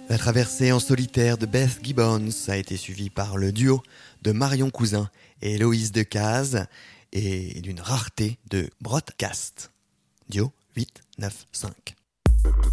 La traversée en solitaire de Beth Gibbons a été suivie par le duo de Marion Cousin et Héloïse Decazes et d'une rareté de Broadcast. Duo 8-9-5.